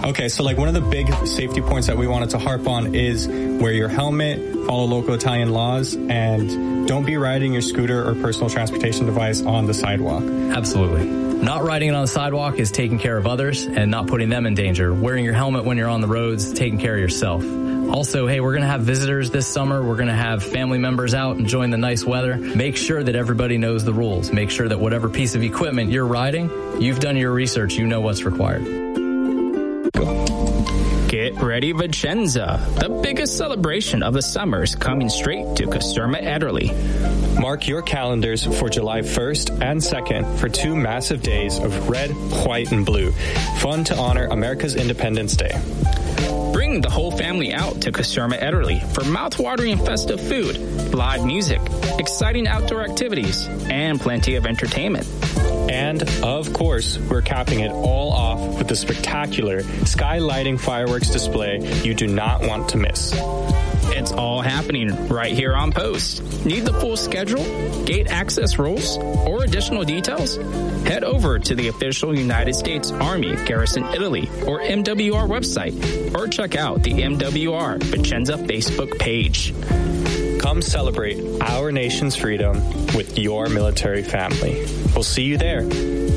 Okay, so like one of the big safety points that we wanted to harp on is wear your helmet, follow local Italian laws, and don't be riding your scooter or personal transportation device on the sidewalk. Absolutely. Not riding it on the sidewalk is taking care of others and not putting them in danger. Wearing your helmet when you're on the roads, taking care of yourself. Also, hey, we're going to have visitors this summer. We're going to have family members out enjoying the nice weather. Make sure that everybody knows the rules. Make sure that whatever piece of equipment you're riding, you've done your research. You know what's required. Get ready, Vicenza. The biggest celebration of the summer is coming straight to Caserma Ederle. Mark your calendars for July 1st and 2nd for 2 massive days of red, white, and blue. Fun to honor America's Independence Day. Bring the whole family out to Caserma Ederle for mouth-watering festive food, live music, exciting outdoor activities, and plenty of entertainment. And, of course, we're capping it all off with the spectacular sky lighting fireworks display you do not want to miss. It's all happening right here on Post. Need the full schedule, gate access rules, or additional details? Head over to the official United States Army Garrison Italy or MWR website, or check out the MWR Vicenza Facebook page. Come celebrate our nation's freedom with your military family. We'll see you there.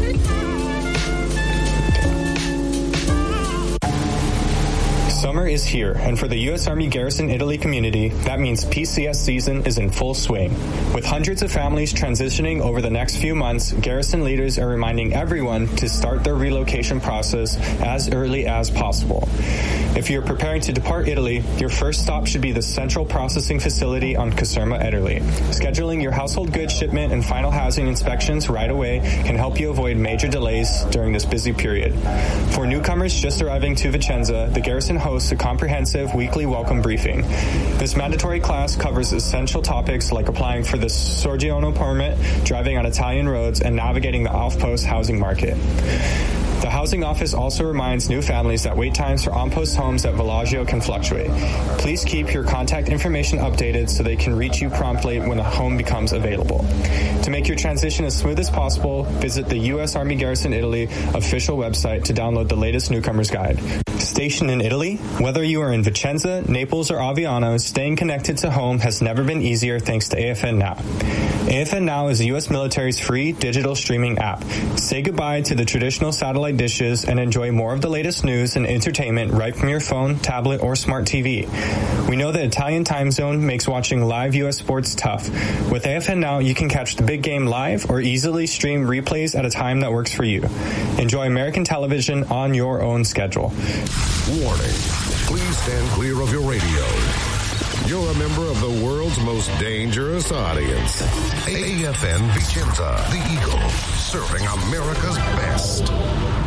Summer is here, and for the U.S. Army Garrison Italy community, that means PCS season is in full swing. With hundreds of families transitioning over the next few months, Garrison leaders are reminding everyone to start their relocation process as early as possible. If you're preparing to depart Italy, your first stop should be the Central Processing Facility on Caserma Ederle. Scheduling your household goods shipment and final housing inspections right away can help you avoid major delays during this busy period. For newcomers just arriving to Vicenza, the Garrison hosts a comprehensive weekly welcome briefing. This mandatory class covers essential topics like applying for the Soggiorno permit, driving on Italian roads, and navigating the off-post housing market. The housing office also reminds new families that wait times for on-post homes at Villaggio can fluctuate. Please keep your contact information updated so they can reach you promptly when a home becomes available. To make your transition as smooth as possible, visit the U.S. Army Garrison Italy official website to download the latest newcomer's guide. Stationed in Italy, whether you are in Vicenza, Naples, or Aviano, staying connected to home has never been easier thanks to AFN Now. AFN Now is the U.S. military's free digital streaming app. Say goodbye to the traditional satellite dishes and enjoy more of the latest news and entertainment right from your phone, tablet, or smart TV. We know the Italian time zone makes watching live U.S. sports tough. With AFN Now, you can catch the big game live or easily stream replays at a time that works for you. Enjoy American television on your own schedule. Warning. Please stand clear of your radio. You're a member of the world's most dangerous audience. AFN Vicenza, the Eagle, serving America's best.